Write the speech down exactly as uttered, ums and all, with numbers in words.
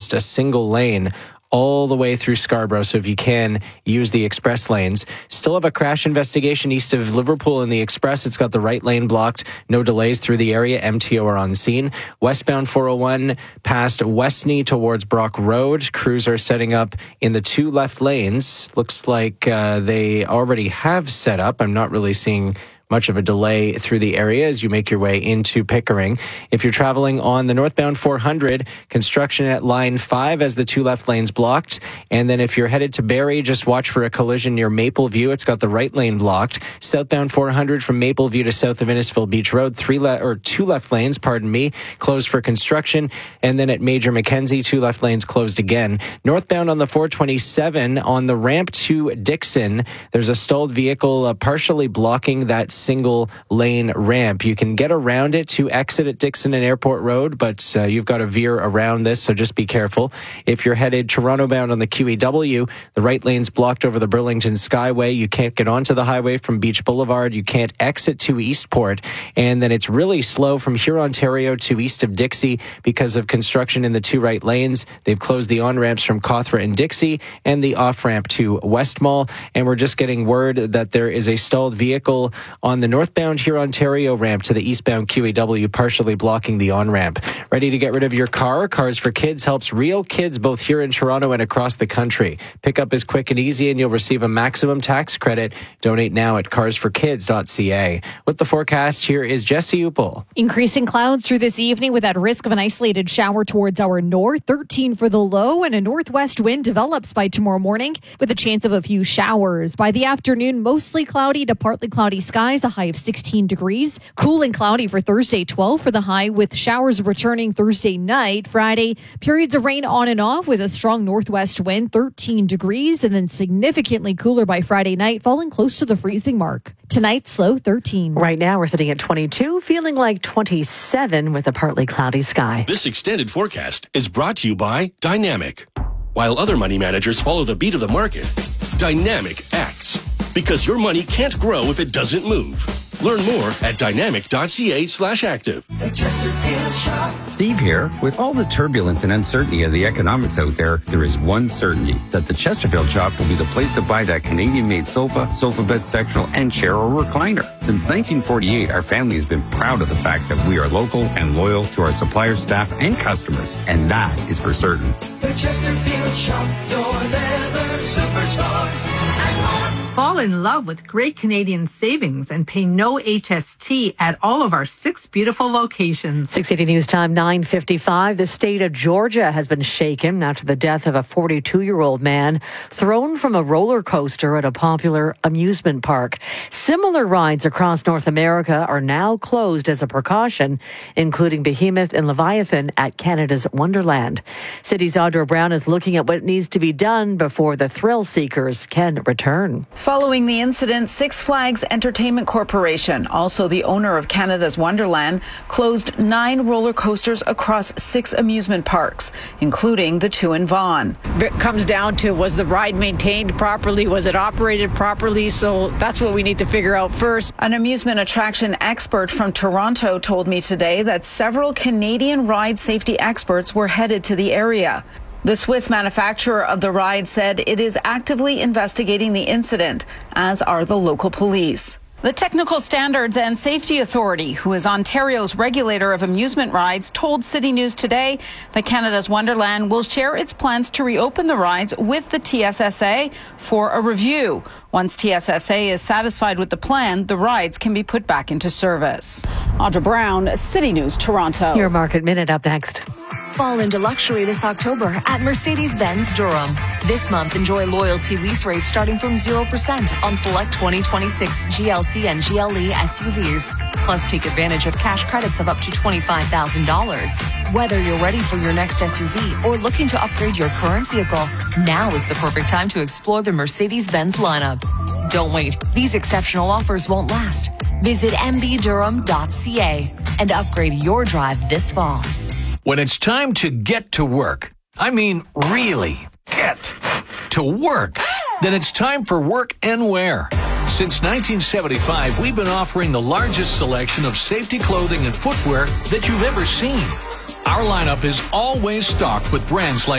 just a single lane all the way through Scarborough, so if you can, use the express lanes. Still have a crash investigation east of Liverpool in the express. It's got the right lane blocked. No delays through the area. M T O are on scene. Westbound four oh one past Westney towards Brock Road. Crews are setting up in the two left lanes. Looks like uh, they already have set up. I'm not really seeing much of a delay through the area as you make your way into Pickering. If you're traveling on the northbound four hundred, construction at line five as the two left lanes blocked. And then if you're headed to Barrie, just watch for a collision near Mapleview. It's got the right lane blocked. Southbound four hundred from Mapleview to south of Innisfil Beach Road, three le- or two left lanes, pardon me, closed for construction. And then at Major Mackenzie, two left lanes closed again. Northbound on the four twenty-seven on the ramp to Dixon, there's a stalled vehicle uh, partially blocking that single lane ramp. You can get around it to exit at Dixon and Airport Road, but uh, you've got to veer around this, so just be careful. If you're headed Toronto bound on the Q E W, the right lane's blocked over the Burlington Skyway. You can't get onto the highway from Beach Boulevard. You can't exit to Eastport. And then it's really slow from here, Ontario, to east of Dixie because of construction in the two right lanes. They've closed the on-ramps from Cawthra and Dixie and the off-ramp to West Mall. And we're just getting word that there is a stalled vehicle on the northbound here Ontario ramp to the eastbound Q E W, partially blocking the on-ramp. Ready to get rid of your car? Cars for Kids helps real kids both here in Toronto and across the country. Pickup is quick and easy, and you'll receive a maximum tax credit. Donate now at cars for kids dot c a. With the forecast, here is Jesse Upel. Increasing clouds through this evening with that risk of an isolated shower towards our north. thirteen for the low, and a northwest wind develops by tomorrow morning with a chance of a few showers. By the afternoon, mostly cloudy to partly cloudy skies, a high of sixteen degrees. Cool and cloudy for Thursday, twelve for the high, with showers returning Thursday night. Friday, periods of rain on and off with a strong northwest wind, thirteen degrees, and then significantly cooler by Friday night, falling close to the freezing mark. Tonight's low, thirteen. Right now, we're sitting at twenty-two, feeling like twenty-seven with a partly cloudy sky. This extended forecast is brought to you by Dynamic. While other money managers follow the beat of the market, Dynamic acts. Because your money can't grow if it doesn't move. Learn more at dynamic.ca slash active. Steve here. With all the turbulence and uncertainty of the economics out there, there is one certainty, that the Chesterfield Shop will be the place to buy that Canadian-made sofa, sofa bed sectional, and chair or recliner. Since nineteen forty-eight, our family has been proud of the fact that we are local and loyal to our suppliers, staff, and customers, and that is for certain. The Chesterfield Shop, your leather superstore. Fall in love with great Canadian savings and pay no H S T at all of our six beautiful locations. six eighty News Time, nine fifty-five. The state of Georgia has been shaken after the death of a forty-two-year-old man thrown from a roller coaster at a popular amusement park. Similar rides across North America are now closed as a precaution, including Behemoth and Leviathan at Canada's Wonderland. City's Audra Brown is looking at what needs to be done before the thrill seekers can return. Following the incident, Six Flags Entertainment Corporation, also the owner of Canada's Wonderland, closed nine roller coasters across six amusement parks, including the two in Vaughan. It comes down to, was the ride maintained properly? Was it operated properly? So that's what we need to figure out first. An amusement attraction expert from Toronto told me today that several Canadian ride safety experts were headed to the area. The Swiss manufacturer of the ride said it is actively investigating the incident, as are the local police. The Technical Standards and Safety Authority, who is Ontario's regulator of amusement rides, told City News today that Canada's Wonderland will share its plans to reopen the rides with the T S S A for a review. Once T S S A is satisfied with the plan, the rides can be put back into service. Audra Brown, City News, Toronto. Your Market Minute up next. Fall into luxury this October at Mercedes-Benz Durham. This month, enjoy loyalty lease rates starting from zero percent on select twenty twenty-six G L C and G L E S U Vs. Plus, take advantage of cash credits of up to twenty-five thousand dollars. Whether you're ready for your next S U V or looking to upgrade your current vehicle, now is the perfect time to explore the Mercedes-Benz lineup. Don't wait. These exceptional offers won't last. Visit m b durham dot c a and upgrade your drive this fall. When it's time to get to work, I mean really get to work, then it's time for Work and Wear. Since nineteen seventy-five, we've been offering the largest selection of safety clothing and footwear that you've ever seen. Our lineup is always stocked with brands like